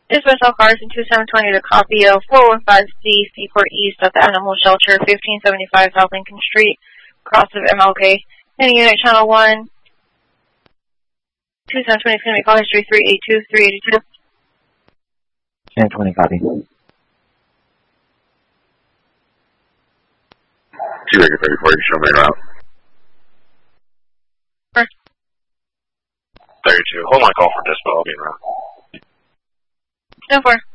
Dispatch cars in 2720 to copy of 415C Seaport East at the Animal Shelter, 1575 South Lincoln Street, cross of MLK. Any unit channel 1. 2720, call history 382, 382. 1020, copy. T-Record 34, you show main route. 32, hold my call for dispatch, I'll be in route. 10-4.